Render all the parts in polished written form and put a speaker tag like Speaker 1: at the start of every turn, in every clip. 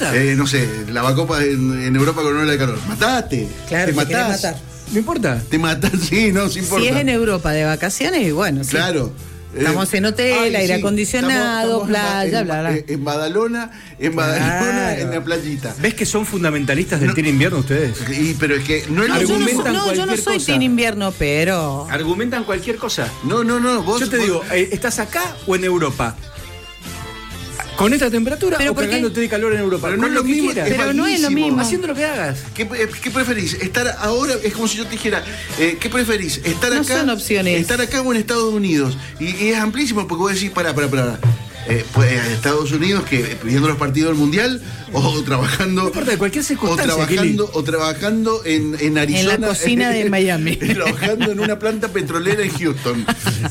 Speaker 1: importa?
Speaker 2: No sé, lavacopas en Europa con ola de calor. Matate.
Speaker 3: Claro,
Speaker 2: te
Speaker 3: te querés
Speaker 2: matás.
Speaker 3: matar.
Speaker 1: ¿No importa?
Speaker 2: Te matás, sí, no, sí importa.
Speaker 3: Si es en Europa de vacaciones, bueno, sí.
Speaker 2: Claro.
Speaker 3: Estamos en hotel, aire acondicionado,
Speaker 2: estamos
Speaker 3: playa, bla, bla.
Speaker 2: En Badalona,
Speaker 3: Claro.
Speaker 2: en la playita.
Speaker 1: ¿Ves que son fundamentalistas del team invierno ustedes?
Speaker 2: Pero es que no es lo
Speaker 3: Yo no,
Speaker 1: Argumentan
Speaker 3: yo no
Speaker 1: cualquier
Speaker 3: soy
Speaker 1: cosa.
Speaker 3: team invierno, pero...
Speaker 1: Argumentan cualquier cosa.
Speaker 2: No, vos.
Speaker 1: Yo te digo, ¿estás acá o en Europa? ¿Con esta temperatura
Speaker 3: Pero
Speaker 1: o
Speaker 3: ¿por qué?
Speaker 1: cagándote de calor en Europa?
Speaker 2: Pero no es lo
Speaker 1: que
Speaker 2: mismo,
Speaker 1: quieras.
Speaker 3: Pero no es lo
Speaker 2: malísimo.
Speaker 3: mismo.
Speaker 1: Haciendo lo que hagas.
Speaker 2: ¿Qué preferís? ¿Estar ahora? Es como si yo te dijera, ¿qué preferís? ¿Estar
Speaker 3: No
Speaker 2: acá?
Speaker 3: son opciones.
Speaker 2: ¿Estar acá o en Estados Unidos? Y es amplísimo porque vos decís, pará. Pues Estados Unidos, que viendo los partidos del Mundial, o trabajando.
Speaker 1: No importa, de cualquier circunstancia.
Speaker 2: O trabajando en Arizona.
Speaker 3: En la cocina de Miami.
Speaker 2: Trabajando en una planta petrolera en Houston.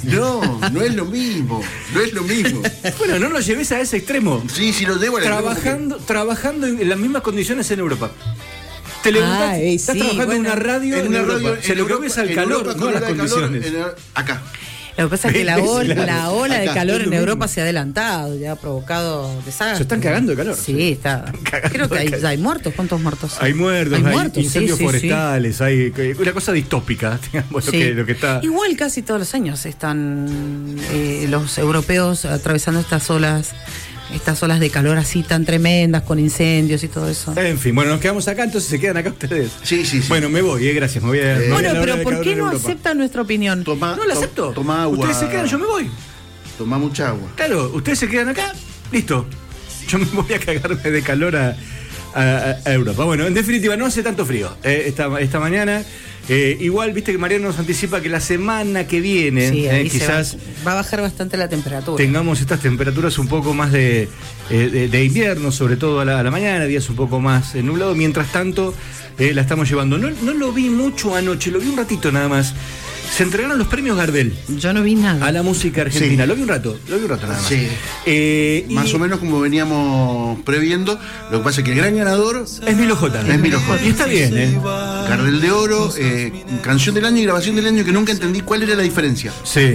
Speaker 2: No es lo mismo. No es lo mismo.
Speaker 1: Bueno, no lo lleves a ese extremo.
Speaker 2: Sí, lo llevo a la
Speaker 1: Trabajando en las mismas condiciones en Europa. Te levantás, estás trabajando en una radio en Europa. Se lo que ves al calor, no a las condiciones.
Speaker 2: Acá.
Speaker 3: Lo que pasa es que la ola de
Speaker 2: Acá,
Speaker 3: calor
Speaker 2: es
Speaker 3: en
Speaker 2: lo
Speaker 3: Europa
Speaker 2: mismo.
Speaker 3: se ha adelantado, ya ha provocado desastres.
Speaker 1: Se están cagando de calor.
Speaker 3: Sí, está. Creo que hay muertos. ¿Cuántos muertos?
Speaker 1: Hay muertos,
Speaker 3: Hay
Speaker 1: hay
Speaker 3: muertos,
Speaker 1: incendios
Speaker 3: sí,
Speaker 1: forestales, hay una cosa distópica, digamos,
Speaker 3: Sí.
Speaker 1: lo que está.
Speaker 3: Igual casi todos los años están los europeos atravesando estas olas de calor así tan tremendas, con incendios y todo eso.
Speaker 1: En fin, bueno, nos quedamos acá, entonces se quedan acá ustedes.
Speaker 2: Sí.
Speaker 1: Bueno, me voy, gracias. Me voy a
Speaker 3: Bueno,
Speaker 1: a la hora
Speaker 3: pero
Speaker 1: de
Speaker 3: ¿por
Speaker 1: calor
Speaker 3: qué
Speaker 1: en
Speaker 3: no
Speaker 1: Europa.
Speaker 3: aceptan nuestra opinión?
Speaker 1: No la acepto.
Speaker 2: Toma agua.
Speaker 1: Ustedes se quedan, yo me voy.
Speaker 2: Toma mucha agua.
Speaker 1: Claro, ustedes se quedan acá, listo. Yo me voy a cagarme de calor a Europa. Bueno, en definitiva, no hace tanto frío esta mañana. Igual, viste que Mariano nos anticipa que la semana que viene,
Speaker 3: Sí, ahí
Speaker 1: quizás
Speaker 3: va a bajar bastante la temperatura.
Speaker 1: tengamos estas temperaturas un poco más de invierno, sobre todo a la mañana, días un poco más nublados. Mientras tanto, la estamos llevando. No lo vi mucho anoche, lo vi un ratito nada más. Se entregaron los premios Gardel
Speaker 3: Yo no vi nada.
Speaker 1: a la música argentina.
Speaker 2: Sí.
Speaker 1: Lo vi un rato nada más.
Speaker 2: Sí. Más o menos como veníamos previendo. Lo que pasa es que el gran ganador
Speaker 1: Es Milo J.
Speaker 2: es Milo J.
Speaker 1: Y está bien,
Speaker 2: Gardel de Oro, canción del año y grabación del año, que nunca entendí cuál era la diferencia.
Speaker 1: Sí.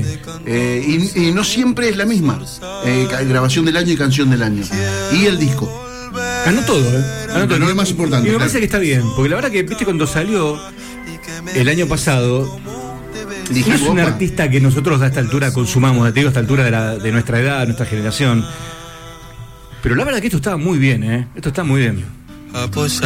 Speaker 2: Y no siempre es la misma. Grabación del año y canción del año. Y el disco.
Speaker 1: Ganó todo, Ganó todo.
Speaker 2: Ganó lo más importante,
Speaker 1: Y me
Speaker 2: claro.
Speaker 1: parece que está bien, porque la verdad que, viste, cuando salió el año pasado,
Speaker 2: Dije,
Speaker 1: no es un
Speaker 2: opa.
Speaker 1: artista que nosotros a esta altura consumamos, te digo, a esta altura de nuestra edad, nuestra generación. Pero la verdad que esto estaba muy bien, Esto está muy bien.